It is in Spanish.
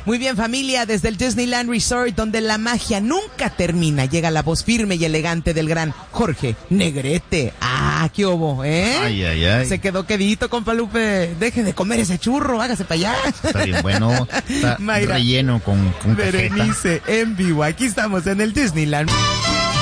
Muy bien, familia, desde el Disneyland Resort, donde la magia nunca termina, llega la voz firme y elegante del gran Jorge Negrete. Ah, qué hubo, ¿eh? Ay. Se quedó quedito, compa Lupe. Deje de comer ese churro, hágase para allá. Está bien bueno, está Mayra, relleno con cajeta. Berenice, en vivo. Aquí estamos en el Disneyland.